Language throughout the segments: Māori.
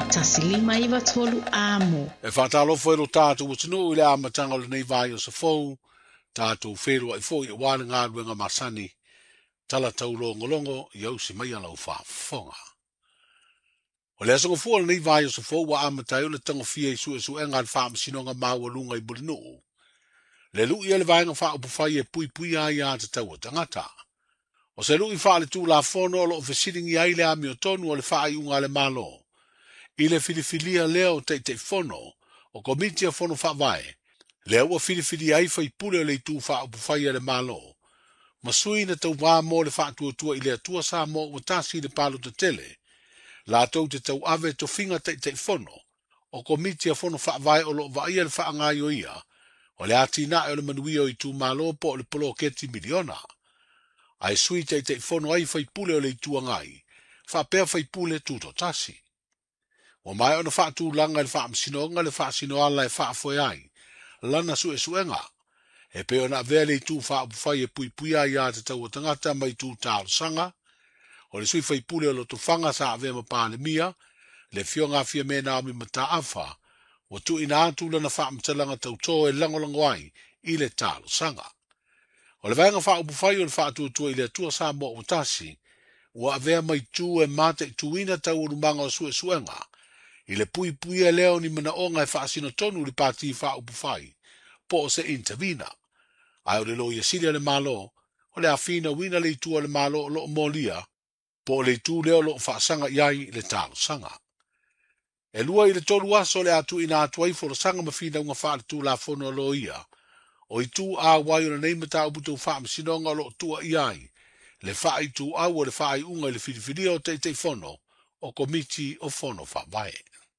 tasilima iwa tolu amo. E whatalo whaero tātou utinu i le amatanga o le nei vai o sa fou, tātou whaero ai fo i wāne ngā ruenga masani, tala tau longo i au si mai alau whaafonga. O le asonga fua le nei vai o sa fou wa amatai o le tango fia i su enga le whaamasino ngā māwalunga i bulinu. Le lu i ele vai ngā whaapufai e pui ai a te tau o tangata. O se lu i wha le tū la fono o lo ofesiringi ai le ami o tonu o le wha i unga le malo. I le filifilia leo te fono o komiti a fono wha vai. Le ua filifili ai whai pule o le tū wha upufai le malo. Masui na tau wā mō le wha tua i le atua sa mō o tasi le palo te tele. La tau te tau ave to finga te fono o komiti a fono wha vai o lo vai le wha ngai o ia. O le ati na e o le manuia o i tū malo po o le polo keti miliona. Ai sui te fono ai whai pule o le tua ngai. Wha pēr whai pule tūto tasi. O mai ona wha tū langa le wha msinonga le wha sinoala e wha foe ai. Lana suenga. E pe ona vele tu fa upufai e pui ai a te tau o tangata mai tu tālo sanga. O le sui fai pule o lo tu whanga sa ave ma pāne mia, le fionga fia mena o mi mata awha, o tu ina atu lana wha mtalanga tau tō e langolango ai i le tālo sanga. O le vaenga wha upufai o le wha tua i le tua sa mo o tasi, ua avea mai tu e mate tu ina tau o rumanga o suenga, i le pui e leo ni mana onga e wha sino tonu li pāti wha upufai, po o se intervina. Ai o le lo yasilia le malo, o le afina wina le tua le malo o lo molia, po o le tu leo lo whaasanga iai le talo sanga. E lua i le tolu aso le atu ina atu ai fo le sanga mawhina unga wha le tu la fono lo ia, o i tu a wai o le neimata o butu wha masinonga lo tua iai, le wha i tu au o le wha i unga i le whiriwhiria o te fono, o komiti o fono wha vai.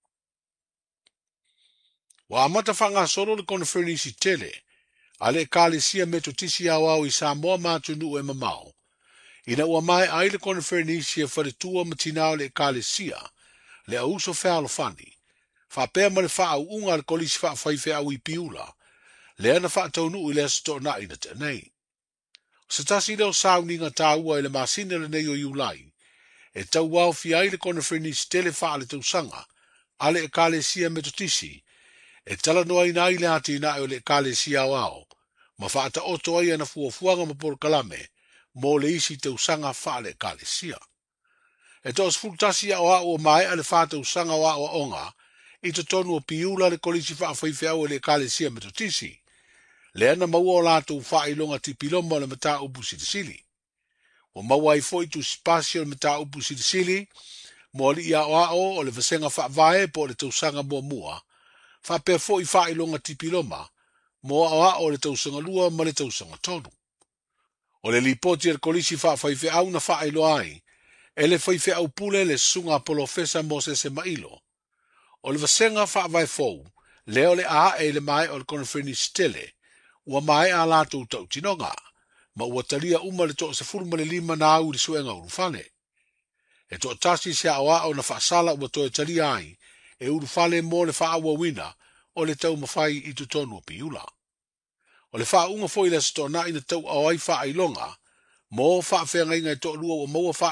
Wa amata whanga soro le konferenisi tele, ale kālesia me to tisi au i Samoa mātunu e mamau. Ina ua mai ai le konferenisi e whare tua matinao le kālesia, le auso whaalo whani. Whapea ma le wha au unga le kolisi wha whaife au i piula, le ana wha taunu i le asato na ina te nei. Se tasi leo sauninga tāua i le masina le nei o iulai, e tau wau fi ai le konferenisi tele wha le tau sanga, ale e kālesia me to tisi, e tala noa ina i le ati ina o le kālesia wao, ma whaata oto ai ana fuafuanga ma por kalame, mo le isi te usanga wha le kālesia. E tos fultasi a oa o mai ale whaata usanga wa o onga, i te tonu o piula le kolisi wha whaife au le kālesia me to tisi, le ana maua o lātou wha ilonga tipiloma le mata upu sitisili. O maua i foi tu spasio le mata upu sitisili, mo li ia oa o le vasenga wha vae po le tausanga mua, wha pe fo i wha ilonga tipiloma, mo awa o le tausanga lua ma le tausanga tonu. O le lipoti al kolisi wha whaife au na wha ilo ai, e le whaife au pule le sunga polofesa mo se mailo. O le vasenga wha vai fou, leo le a e le mai o le konferenisi tele, ua mai a lātou tau tinonga, ma ua talia uma le toa se furuma le 5 na au li suenga urufane. E toa tasi se awa o na wha sala ua toa talia ai, e urufale mo le wha awa wina, o le tau mawhai i tu tonu o piula. O le wha unga foi le sato na ina tau au ai wha ailonga, mo wha whenga inga i toa lua o maua wha